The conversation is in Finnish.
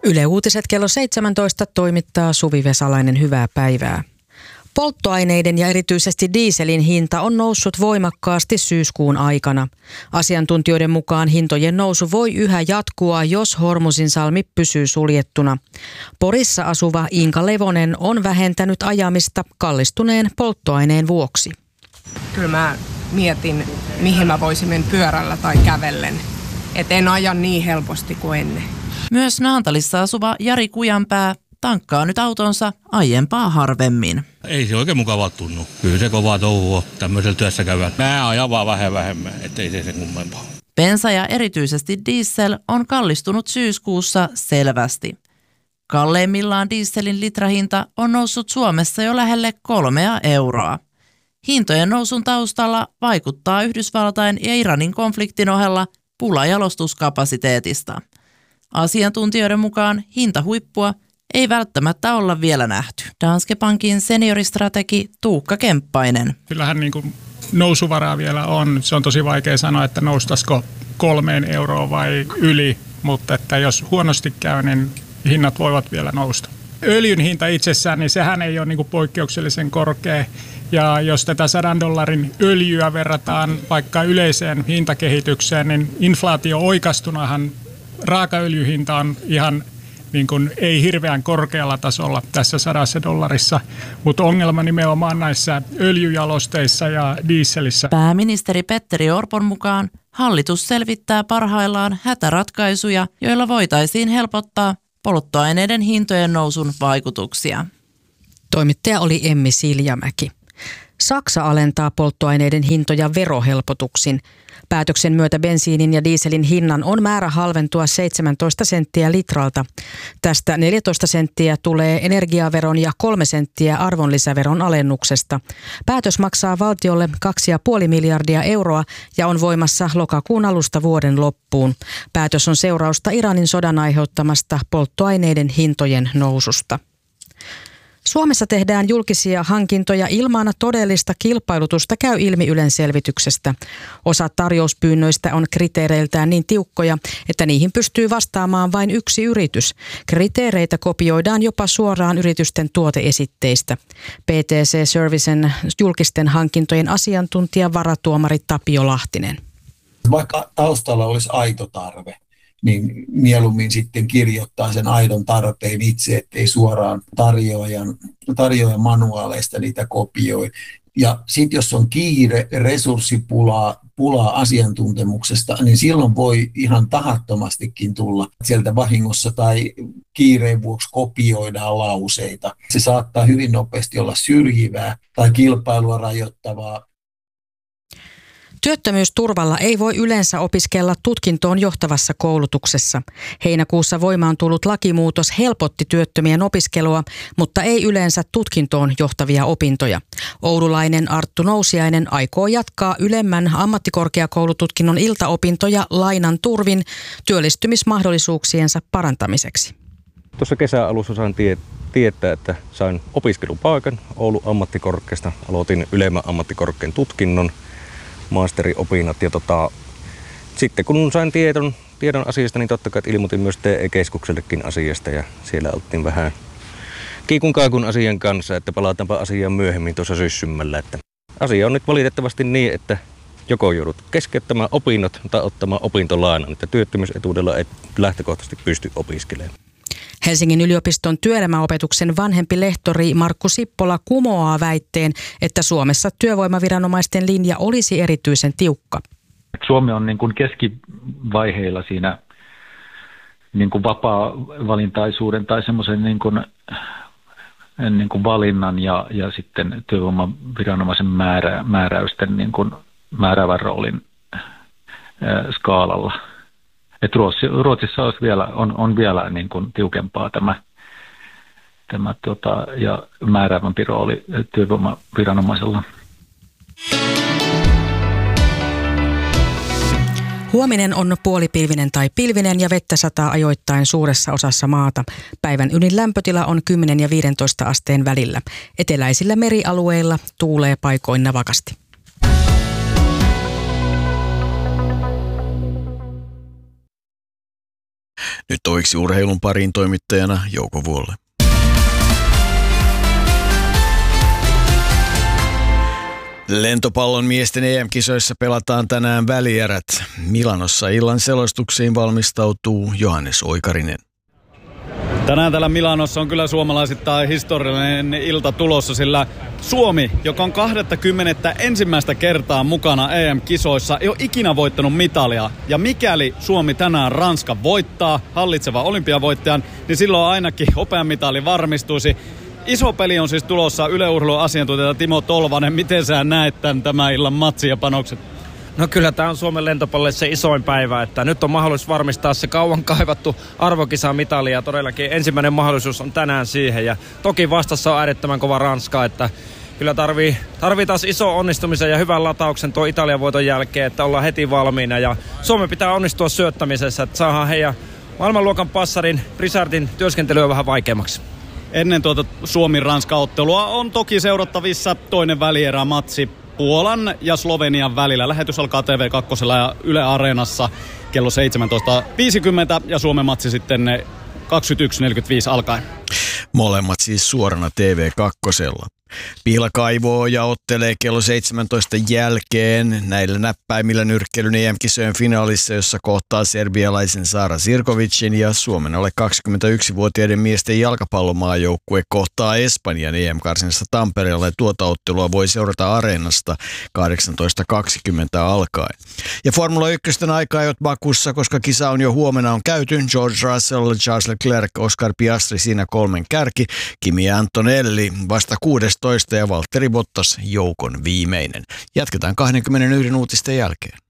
Yle Uutiset kello 17 toimittaa Suvi Vesalainen, hyvää päivää. Polttoaineiden ja erityisesti dieselin hinta on noussut voimakkaasti syyskuun aikana. Asiantuntijoiden mukaan hintojen nousu voi yhä jatkua, jos Hormuzinsalmi pysyy suljettuna. Porissa asuva Inka Levonen on vähentänyt ajamista kallistuneen polttoaineen vuoksi. Kyllä mä mietin, mihin mä voisin mennä pyörällä tai kävellen. Et en aja niin helposti kuin ennen. Myös Naantalissa asuva Jari Kujanpää tankkaa nyt autonsa aiempaa harvemmin. Ei se oikein mukavaa tunnu. Kyllä se kovaa touhua tämmöisellä työssä käyvän. Mä ajan vaan vähemmän, ettei se sen kummempaa. Bensa ja erityisesti diesel on kallistunut syyskuussa selvästi. Kalleimmillaan dieselin litrahinta on noussut Suomessa jo lähelle 3 euroa. Hintojen nousun taustalla vaikuttaa Yhdysvaltain ja Iranin konfliktin ohella pula jalostuskapasiteetista. Asiantuntijoiden mukaan hintahuippua ei välttämättä olla vielä nähty. Danske Bankin senioristrategi Tuukka Kemppainen. Kyllähän niin kuin nousuvaraa vielä on. Se on tosi vaikea sanoa, että noustaisiko 3 euroa vai yli, mutta että jos huonosti käy, niin hinnat voivat vielä nousta. Öljyn hinta itsessään, niin sehän ei ole niin kuin poikkeuksellisen korkea. Ja jos tätä $100 öljyä verrataan vaikka yleiseen hintakehitykseen, niin inflaatio oikastunahan raakaöljyhinta on ihan niin kuin ei hirveän korkealla tasolla tässä $100, mutta ongelma nimenomaan näissä öljyjalosteissa ja dieselissä. Pääministeri Petteri Orpon mukaan hallitus selvittää parhaillaan hätäratkaisuja, joilla voitaisiin helpottaa polttoaineiden hintojen nousun vaikutuksia. Toimittaja oli Emmi Siljamäki. Saksa alentaa polttoaineiden hintoja verohelpotuksin. Päätöksen myötä bensiinin ja dieselin hinnan on määrä halventua 17 senttiä litralta. Tästä 14 senttiä tulee energiaveron ja 3 senttiä arvonlisäveron alennuksesta. Päätös maksaa valtiolle 2,5 miljardia euroa ja on voimassa lokakuun alusta vuoden loppuun. Päätös on seurausta Iranin sodan aiheuttamasta polttoaineiden hintojen noususta. Suomessa tehdään julkisia hankintoja ilman todellista kilpailutusta, käy ilmi Ylen selvityksestä. Osa tarjouspyynnöistä on kriteereiltään niin tiukkoja, että niihin pystyy vastaamaan vain yksi yritys. Kriteereitä kopioidaan jopa suoraan yritysten tuoteesitteistä. PTC Servicen julkisten hankintojen asiantuntija varatuomari Tapio Lahtinen. Vaikka taustalla olisi aito tarve, niin mieluummin sitten kirjoittaa sen aidon tarpeen itse, ettei suoraan tarjoajan manuaaleista niitä kopioi. Ja sitten jos on kiire, resurssipulaa asiantuntemuksesta, niin silloin voi ihan tahattomastikin tulla sieltä vahingossa tai kiireen vuoksi kopioidaan lauseita. Se saattaa hyvin nopeasti olla syrjivää tai kilpailua rajoittavaa. Työttömyysturvalla ei voi yleensä opiskella tutkintoon johtavassa koulutuksessa. Heinäkuussa voimaan tullut lakimuutos helpotti työttömien opiskelua, mutta ei yleensä tutkintoon johtavia opintoja. Oululainen Arttu Nousiainen aikoo jatkaa ylemmän ammattikorkeakoulututkinnon iltaopintoja lainan turvin työllistymismahdollisuuksiensa parantamiseksi. Tuossa kesän alussa sain tietää, että sain opiskelupaikan Oulun ammattikorkeasta. Aloitin ylemmän ammattikorkean tutkinnon. Maasteriopinnot ja sitten kun sain tiedon asiasta, niin totta kai ilmoitin myös TE-keskuksellekin asiasta ja siellä oltiin vähän kiikun kaakun asian kanssa, että palataanpa asiaan myöhemmin tuossa syssymmällä. Että asia on nyt valitettavasti niin, että joko joudut keskeyttämään opinnot tai ottamaan opintolainan, että työttömyysetuudella et lähtökohtaisesti pysty opiskelemaan. Helsingin yliopiston työelämäopetuksen vanhempi lehtori Markku Sippola kumoaa väitteen, että Suomessa työvoimaviranomaisten linja olisi erityisen tiukka. Suomi on niin kuin keskivaiheilla siinä niin kuin vapaa-valintaisuuden tai semmoisen niin kuin valinnan ja sitten työvoimaviranomaisen määräysten niin kuin määräävän roolin skaalalla. Että Ruotsissa olisi on vielä niin kuin tiukempaa tämä ja määräävämpi rooli työvoimaviranomaisella. Huominen on puolipilvinen tai pilvinen ja vettä sataa ajoittain suuressa osassa maata. Päivän ylin lämpötila on 10 ja 15 asteen välillä. Eteläisillä merialueilla tuulee paikoin navakasti. Nyt toiksi urheilun pariin toimittajana Jouko Vuolle. Lentopallon miesten EM-kisoissa pelataan tänään välierät. Milanossa illan selostuksiin valmistautuu Johannes Oikarinen. Tänään täällä Milanossa on kyllä suomalaisittain historiallinen ilta tulossa, sillä Suomi, joka on 21. kertaa mukana EM-kisoissa, ei ole ikinä voittanut mitalia. Ja mikäli Suomi tänään Ranska voittaa, hallitseva olympiavoittajan, niin silloin ainakin hopean mitali varmistuisi. Iso peli on siis tulossa. Yle Urheilun asiantuntija Timo Tolvanen. Miten sä näet tämän illan matsin ja panokset? No kyllä tämä on Suomen lentopallolle se isoin päivä, että nyt on mahdollisuus varmistaa se kauan kaivattu arvokisamitali ja todellakin ensimmäinen mahdollisuus on tänään siihen. Ja toki vastassa on äärettömän kova Ranska, että kyllä tarvii taas iso onnistumisen ja hyvän latauksen tuo Italian voiton jälkeen, että ollaan heti valmiina. Ja Suomen pitää onnistua syöttämisessä, että saadaan heidän maailmanluokan passarin Brisardin työskentelyä vähän vaikeammaksi. Ennen tuota Suomi-Ranska-ottelua on toki seurattavissa toinen välierä-matsi Puolan ja Slovenian välillä. Lähetys alkaa TV2 ja Yle Areenassa kello 17.50 ja Suomen matsi sitten 21.45 alkaen. Molemmat siis suorana TV2. Pihla kaivoo ja ottelee kello 17 jälkeen näillä näppäimillä nyrkkeilyn EM-kisojen finaalissa, jossa kohtaa serbialaisen Sara Sirkovicin ja Suomen alle 21-vuotiaiden miesten jalkapallomaajoukkue kohtaa Espanjan EM-karsinassa Tampereella ja tuota ottelua voi seurata Areenasta 18.20 alkaen. Ja Formula 1 aikaa ei ole bakussa, koska kisa on jo huomenna on käyty. George Russell, Charles Leclerc, Oscar Piastri siinä kolmen kärki, Kimi Antonelli vasta 16 ja Valtteri Bottas joukon viimeinen. Jatketaan 21 uutisten jälkeen.